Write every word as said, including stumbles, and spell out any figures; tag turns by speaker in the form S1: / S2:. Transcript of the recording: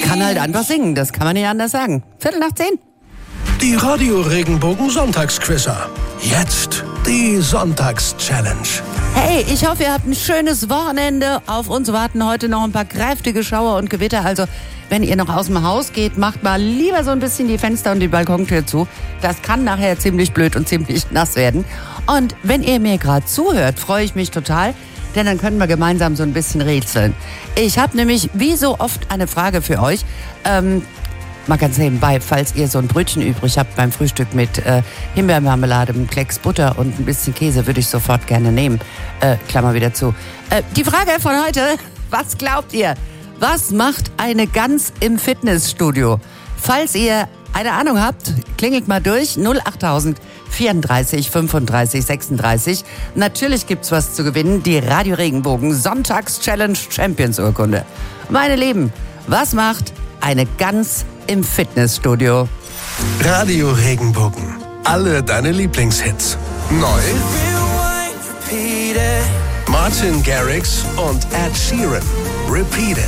S1: kann halt einfach singen, das kann man nicht anders sagen. Viertel nach zehn.
S2: Die Radio Regenbogen Sonntagsquizzer. Jetzt die Sonntags-Challenge.
S1: Hey, ich hoffe, ihr habt ein schönes Wochenende. Auf uns warten heute noch ein paar kräftige Schauer und Gewitter. Also, wenn ihr noch aus dem Haus geht, macht mal lieber so ein bisschen die Fenster und die Balkontür zu. Das kann nachher ziemlich blöd und ziemlich nass werden. Und wenn ihr mir gerade zuhört, freue ich mich total, denn dann können wir gemeinsam so ein bisschen rätseln. Ich habe nämlich wie so oft eine Frage für euch. Ähm, mal ganz nebenbei, falls ihr so ein Brötchen übrig habt beim Frühstück mit äh, Himbeermarmelade, einem Klecks Butter und ein bisschen Käse, würde ich sofort gerne nehmen. Äh, Klammer wieder zu. Äh, die Frage von heute, was glaubt ihr? Was macht eine Gans im Fitnessstudio? Falls ihr eine Ahnung habt, klingelt mal durch. null achttausend vierunddreißig fünfunddreißig sechsunddreißig. Natürlich gibt's was zu gewinnen. Die Radio Regenbogen Sonntags-Challenge Champions-Urkunde. Meine Lieben, was macht eine Gans im Fitnessstudio?
S2: Radio Regenbogen. Alle deine Lieblingshits. Neu. Martin Garrix und Ed Sheeran. Repeat It.